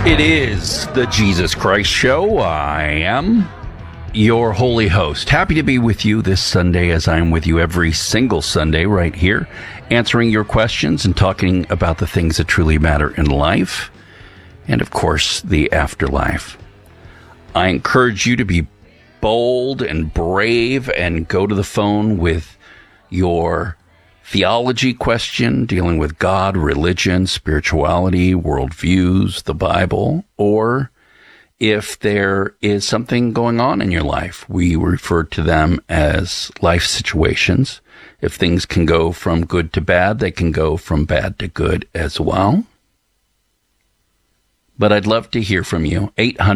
It is the Jesus Christ Show. I am your holy host. Happy to be with you this Sunday, as I am with you every single Sunday right here, answering your questions and talking about the things that truly matter in life and, of course, the afterlife. I encourage you to be bold and brave and go to the phone with your theology question dealing with God, religion, spirituality, worldviews, the Bible, or if there is something going on in your life, we refer to them as life situations. If things can go from good to bad, they can go from bad to good as well. But I'd love to hear from you.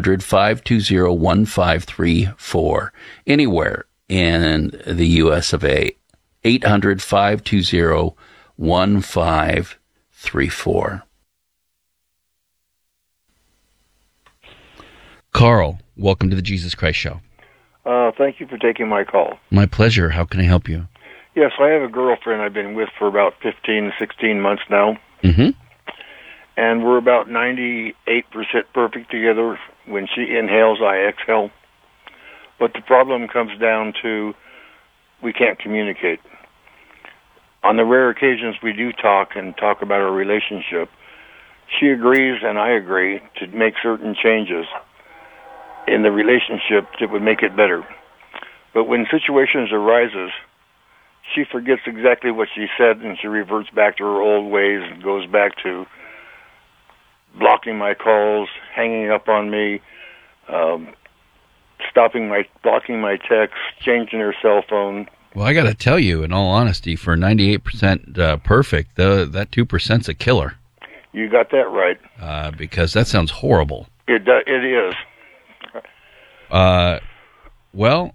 800-520-1534. Anywhere in the U.S. of A. 800-520-1534. Carl, welcome to the Jesus Christ Show. Thank you for taking my call. My pleasure. How can I help you? Yes, I have a girlfriend I've been with for about 15, 16 months now. Mm-hmm. And we're about 98% perfect together. When she inhales, I exhale. But the problem comes down to we can't communicate. On the rare occasions we do talk about our relationship, she agrees and I agree to make certain changes in the relationship that would make it better. But when situations arises, she forgets exactly what she said and she reverts back to her old ways and goes back to blocking my calls, hanging up on me, blocking my texts, changing her cell phone. Well, I got to tell you, in all honesty, for 98% perfect, that 2%'s a killer. You got that right. Because that sounds horrible. It is. Well,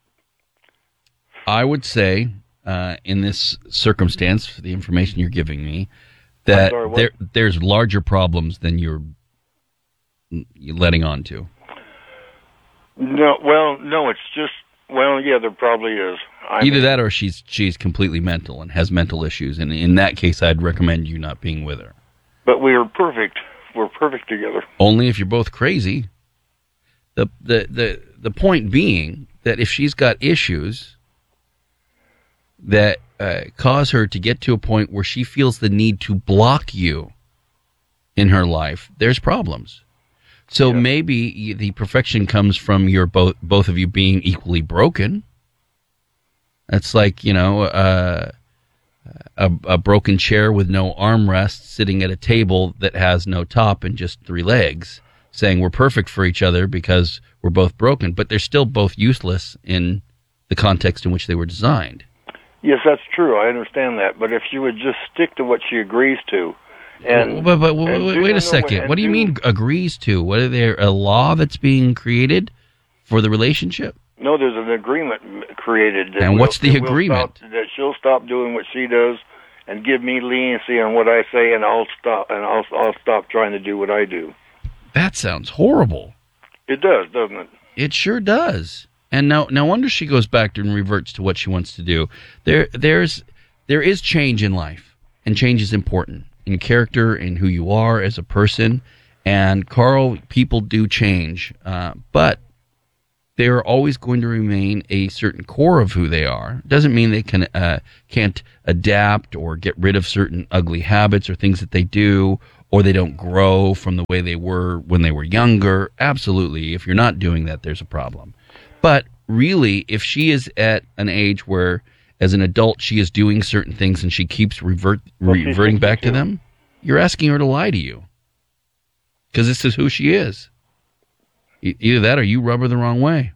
I would say, in this circumstance, the information you're giving me, that there's larger problems than you're letting on to. No, it's just, yeah, there probably is. Either that or she's completely mental and has mental issues, and in that case, I'd recommend you not being with her. But we are perfect. We're perfect together. Only if you're both crazy. The point being that if she's got issues that cause her to get to a point where she feels the need to block you in her life, there's problems. So maybe the perfection comes from your both of you being equally broken. That's like, a broken chair with no armrest sitting at a table that has no top and just 3 legs, saying we're perfect for each other because we're both broken, but they're still both useless in the context in which they were designed. Yes, that's true. I understand that. But if she would just stick to what she agrees to, wait a second. What do you mean agrees to? What are there a law that's being created for the relationship? No, there's an agreement created. And what's the agreement? That she'll stop doing what she does and give me leniency on what I say, and I'll stop trying to do what I do. That sounds horrible. It does, doesn't it? It sure does. And no wonder she goes back and reverts to what she wants to do. There is change in life, and change is important in character, in who you are as a person. And Carl, people do change, but they are always going to remain a certain core of who they are. Doesn't mean they can't adapt or get rid of certain ugly habits or things that they do, or they don't grow from the way they were when they were younger. Absolutely. If you're not doing that, there's a problem. But really, if she is at an age where, as an adult, she is doing certain things and she keeps reverting back to them, you're asking her to lie to you. Because this is who she is. Either that or you rub her the wrong way.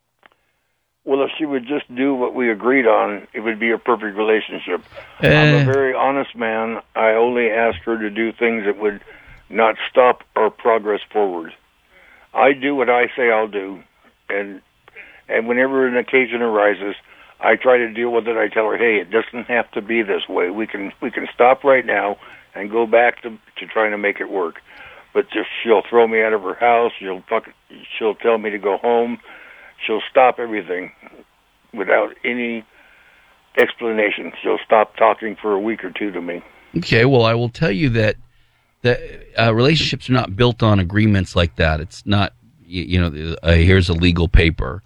Well, if she would just do what we agreed on, it would be a perfect relationship. I'm a very honest man. I only ask her to do things that would not stop our progress forward. I do what I say I'll do, and whenever an occasion arises, I try to deal with it. I tell her, hey, it doesn't have to be this way. We can stop right now and go back to trying to make it work. But just she'll throw me out of her house. She'll tell me to go home. She'll stop everything without any explanation. She'll stop talking for a week or two to me. Okay, well, I will tell you that relationships are not built on agreements like that. It's not, here's a legal paper.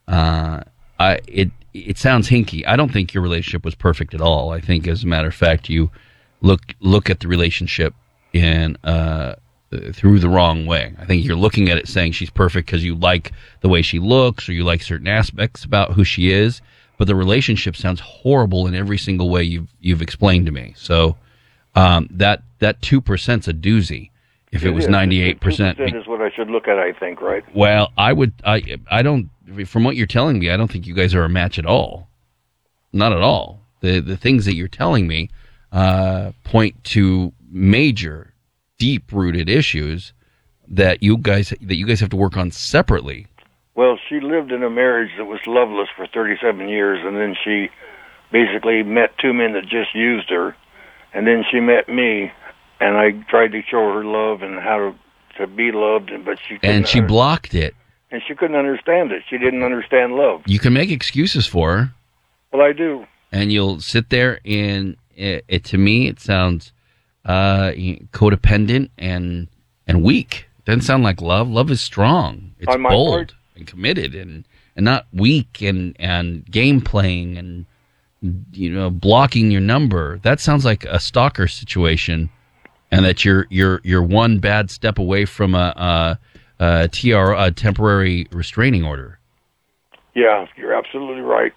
It sounds hinky. I don't think your relationship was perfect at all. I think, as a matter of fact, you look at the relationship in through the wrong way. I think you're looking at it saying she's perfect because you like the way she looks or you like certain aspects about who she is. But the relationship sounds horrible in every single way you've explained to me. So that 2%'s a doozy. If it was 98%, 2% is what I should look at. I think, right? Well, I don't. From what you're telling me, I don't think you guys are a match at all. Not at all. The things that you're telling me point to major, deep-rooted issues that you guys have to work on separately. Well, she lived in a marriage that was loveless for 37 years, and then she basically met two men that just used her, and then she met me, and I tried to show her love and how to be loved, but she blocked it. And she couldn't understand it. She didn't understand love. You can make excuses for her. Well, I do. And you'll sit there and to me, it sounds codependent and weak. It doesn't sound like love. Love is strong. It's bold and committed and not weak and game playing and blocking your number. That sounds like a stalker situation, and that you're one bad step away from a temporary restraining order. Yeah, you're absolutely right.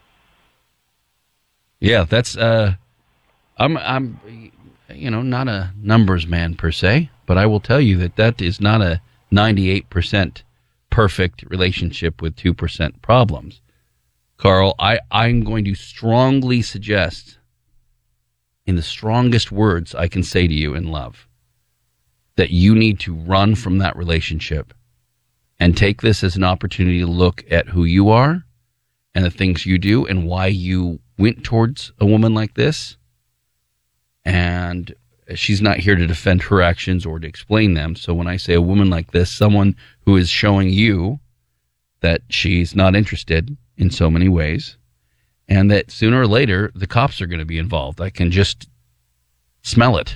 Yeah, that's I'm not a numbers man per se, but I will tell you that is not a 98% perfect relationship with 2% problems. Carl, I'm going to strongly suggest, in the strongest words I can say to you in love, that you need to run from that relationship and take this as an opportunity to look at who you are and the things you do and why you went towards a woman like this. And she's not here to defend her actions or to explain them. So when I say a woman like this, someone who is showing you that she's not interested in so many ways, and that sooner or later the cops are going to be involved. I can just smell it.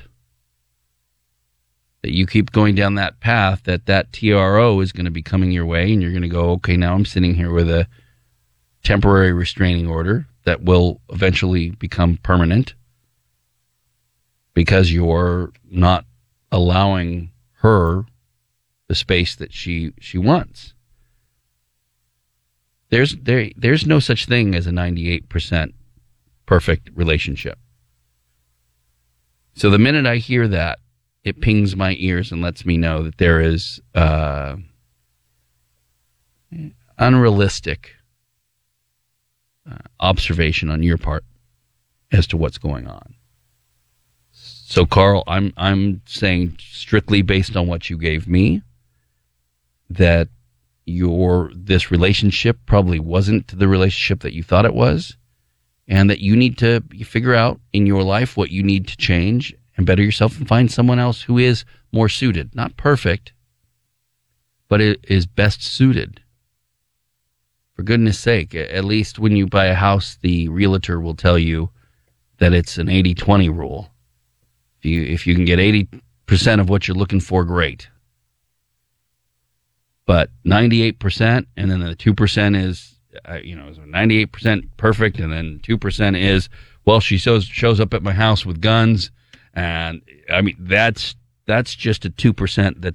That you keep going down that path, that TRO is going to be coming your way, and you're going to go, okay, now I'm sitting here with a temporary restraining order that will eventually become permanent because you're not allowing her the space that she wants. There's no such thing as a 98% perfect relationship. So the minute I hear that, it pings my ears and lets me know that there is unrealistic observation on your part as to what's going on. So, Carl, I'm saying strictly based on what you gave me that this relationship probably wasn't the relationship that you thought it was, and that you need to figure out in your life what you need to change and better yourself and find someone else who is more suited. Not perfect, but it is best suited. For goodness sake, at least when you buy a house, the realtor will tell you that it's an 80-20 rule. If you can get 80% of what you're looking for, great. But 98%, and then the 2% is, 98% perfect, and then 2% is, well, she shows up at my house with guns, and I mean that's just a 2%